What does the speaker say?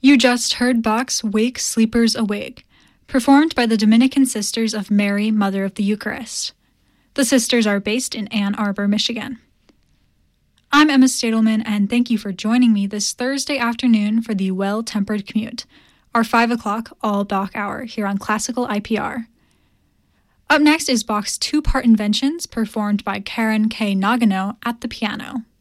You just heard Bach's Wake Sleepers Awake, performed by the Dominican Sisters of Mary, Mother of the Eucharist. The sisters are based in Ann Arbor, Michigan. I'm Emma Stadelman, and thank you for joining me this Thursday afternoon for the Well-Tempered Commute, our 5 o'clock all-Bach hour here on Classical IPR. Up next is Bach's two-part Inventions, performed by Karen K. Nagano at the piano.